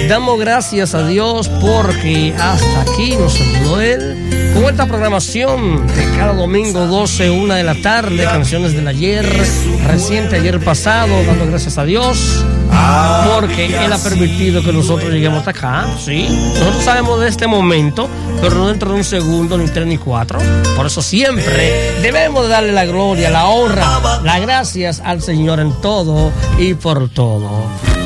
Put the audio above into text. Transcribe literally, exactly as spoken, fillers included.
Damos gracias a Dios porque hasta aquí nos ayudó Él con esta programación de cada domingo doce, una de la tarde, canciones del ayer, reciente, ayer pasado, dando gracias a Dios porque Él ha permitido que nosotros lleguemos hasta acá, ¿sí? Nosotros sabemos de este momento, pero no dentro de un segundo, ni tres, ni cuatro. Por eso siempre debemos de darle la gloria, la honra, las gracias al Señor en todo y por todo.